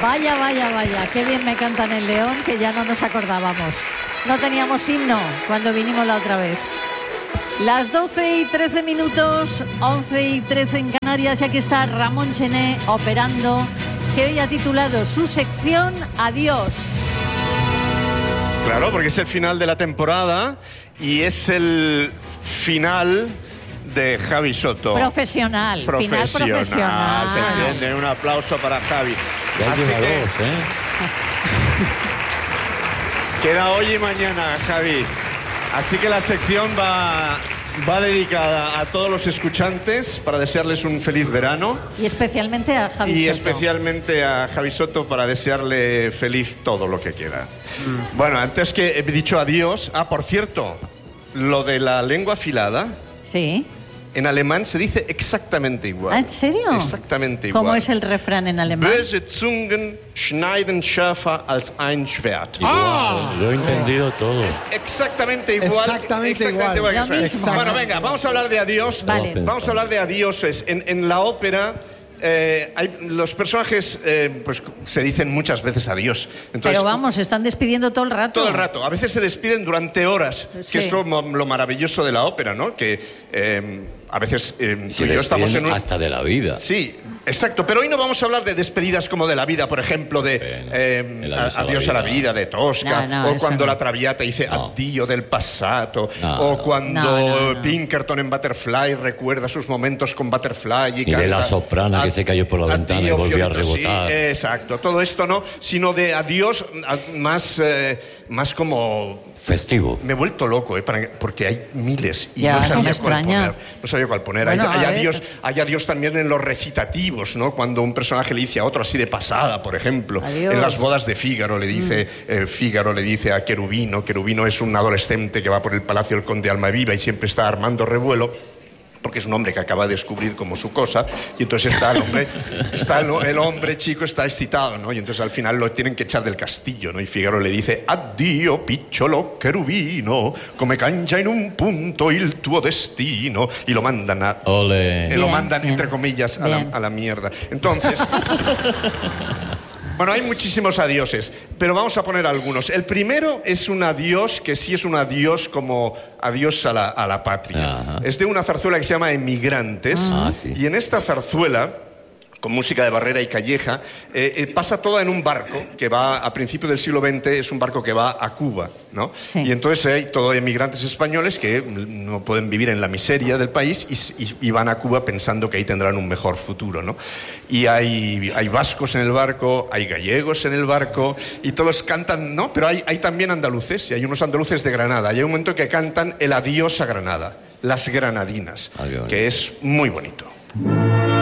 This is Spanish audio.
Vaya, vaya, vaya, qué bien me cantan el León, que ya no nos acordábamos. No teníamos himno cuando vinimos la otra vez. Las 12:13 minutos, 11:13 en Canarias, y aquí está Ramón Chené operando, que hoy ha titulado su sección Adiós. Claro, porque es el final de la temporada y es el final de Javi Soto. Profesional. Final profesional. Se entiende, un aplauso para Javi. Ya Así lleva que dos, queda hoy y mañana, Javi. Así que la sección va dedicada a todos los escuchantes para desearles un feliz verano. Y especialmente a Javi Y Soto. especialmente a Javi Soto para desearle feliz todo lo que quiera. Bueno, antes que he dicho adiós... Ah, por cierto, lo de la lengua afilada... Sí. En alemán se dice exactamente igual. ¿Ah, en serio? Exactamente igual. ¿Cómo es el refrán en alemán? Böse Zungen schneiden schärfer als ein Schwert. Lo he entendido todo. Es exactamente igual. Exactamente igual. que Lo suena. mismo. Bueno, venga, vamos a hablar de adiós. Vale. Vamos a hablar de adioses. En la ópera... los personajes pues se dicen muchas veces adiós. Entonces, Pero vamos, se están despidiendo todo el rato. todo el rato. A veces se despiden durante horas, Sí. que es lo maravilloso de la ópera, ¿no? Que a veces tú y yo estamos en un... hasta de la vida. Sí, exacto. Pero hoy no vamos a hablar de despedidas como de la vida, por ejemplo, de Adiós a la vida, de Tosca, No, o cuando no. la Traviata dice Addio del passato, No, o no. cuando No. Pinkerton en Butterfly recuerda sus momentos con Butterfly Y de la soprana que se cayó por la ventana y volvió a rebotar. Sí, exacto. Todo esto no, sino de adiós más como... Festivo. Me he vuelto loco, porque hay miles y Ya, no sabía no me cuál extraña. poner. No sabía cuál poner. Bueno, a ver. Hay adiós también en los recitativos, ¿no? Cuando un personaje le dice a otro así de pasada, por ejemplo. Adiós. En las bodas de Fígaro le dice, Fígaro le dice a Querubino. Querubino es un adolescente que va por el palacio del conde Almaviva y siempre está armando revuelo, porque es un hombre que acaba de descubrir como su cosa, y entonces el hombre chico está excitado, ¿no? Y entonces al final lo tienen que echar del castillo, ¿no? Y Fígaro le dice: addio picciolo cherubino, come cangia in un punto il tuo destino, y lo mandan Ole. lo Bien, mandan bien. entre comillas Bien. a la mierda. Entonces bueno, hay muchísimos adioses, pero vamos a poner algunos. El primero es un adiós que sí es un adiós como adiós a la patria. Ajá. Es de una zarzuela que se llama Emigrantes. Sí. Y en esta zarzuela, con música de Barrera y Calleja, pasa toda en un barco que va, a principios del siglo XX, es un barco que va a Cuba, ¿no? Sí. Y entonces hay todo emigrantes españoles que no pueden vivir en la miseria del país y van a Cuba pensando que ahí tendrán un mejor futuro, ¿no? Y hay vascos en el barco, hay gallegos en el barco, y todos cantan, ¿no? Pero hay también andaluces, y hay unos andaluces de Granada, y hay un momento que cantan el adiós a Granada, las granadinas, Ah, qué bonito. que es muy bonito.